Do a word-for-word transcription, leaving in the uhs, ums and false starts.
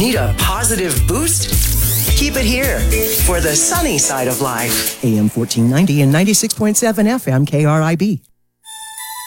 Need a positive boost? Keep it here for the sunny side of life. A M fourteen ninety and ninety-six point seven F M K R I B.